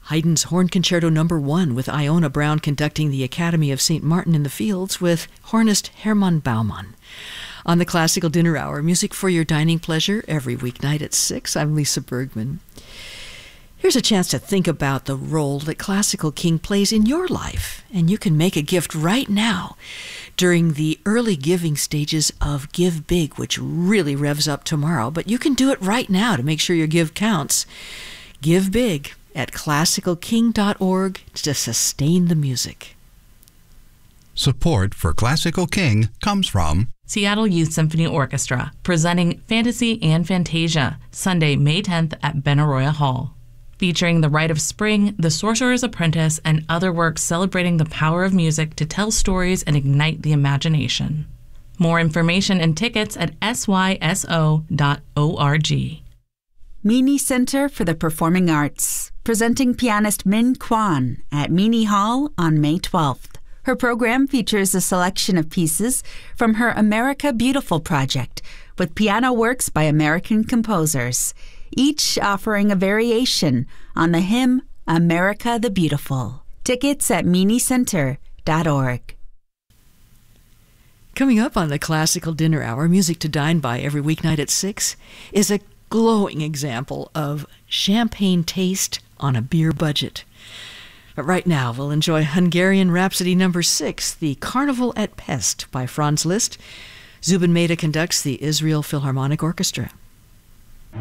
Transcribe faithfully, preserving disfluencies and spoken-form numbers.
Haydn's Horn Concerto Number One with Iona Brown conducting the Academy of Saint Martin in the Fields with hornist Hermann Baumann. On the Classical Dinner Hour, music for your dining pleasure every weeknight at six. I'm Lisa Bergman. Here's a chance to think about the role that Classical King plays in your life, and you can make a gift right now during the early giving stages of Give Big, which really revs up tomorrow, but you can do it right now to make sure your give counts. Give Big at classical king dot org to sustain the music. Support for Classical King comes from Seattle Youth Symphony Orchestra, presenting Fantasy and Fantasia, Sunday, May tenth at Benaroya Hall. Featuring The Rite of Spring, The Sorcerer's Apprentice, and other works celebrating the power of music to tell stories and ignite the imagination. More information and tickets at s y s o dot org. Meany Center for the Performing Arts, presenting pianist Min Kwan at Meany Hall on May twelfth. Her program features a selection of pieces from her America Beautiful project with piano works by American composers, each offering a variation on the hymn America the Beautiful. Tickets at meany center dot org. Coming up on the Classical Dinner Hour, music to dine by every weeknight at six, is a glowing example of champagne taste on a beer budget. But right now, we'll enjoy Hungarian Rhapsody Number Six, The Carnival at Pest by Franz Liszt. Zubin Mehta conducts the Israel Philharmonic Orchestra.